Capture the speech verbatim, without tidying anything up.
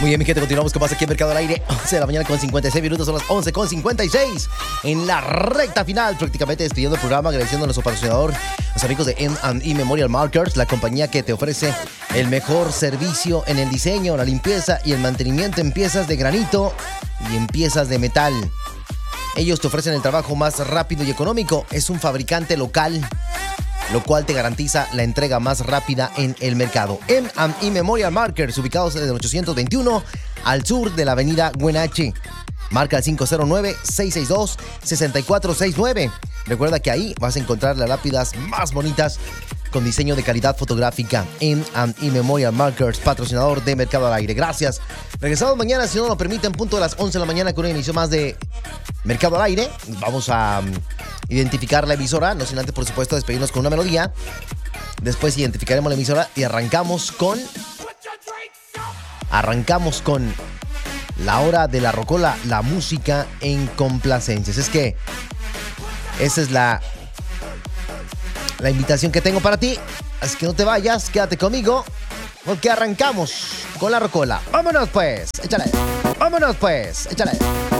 Muy bien, mi gente, continuamos con más aquí en Mercado al Aire. once de la mañana con cincuenta y seis minutos, son las once con cincuenta y seis. En la recta final, prácticamente despidiendo el programa, agradeciendo a nuestro patrocinador, los amigos de M and E Memorial Markers, la compañía que te ofrece el mejor servicio en el diseño, la limpieza y el mantenimiento en piezas de granito y en piezas de metal. Ellos te ofrecen el trabajo más rápido y económico. Es un fabricante local, lo cual te garantiza la entrega más rápida en el mercado. M and E Memorial Markers, ubicados desde el ochocientos veintiuno al sur de la avenida Huenache. Marca el cinco cero nueve, seis seis dos, seis cuatro seis nueve. Recuerda que ahí vas a encontrar las lápidas más bonitas con diseño de calidad fotográfica. M and E Memorial Markers, patrocinador de Mercado al Aire. Gracias. Regresamos mañana, si no lo permiten, punto de las once de la mañana con una emisión más de Mercado al Aire. Vamos a um, identificar la emisora, no sin antes, por supuesto, despedirnos con una melodía. Después identificaremos la emisora y arrancamos con... Arrancamos con la hora de la rocola, la música en complacencias. Es que esa es la... La invitación que tengo para ti. Así que no te vayas, quédate conmigo, porque arrancamos con la rocola. ¡Vámonos pues! ¡Échale! ¡Vámonos pues! ¡Échale!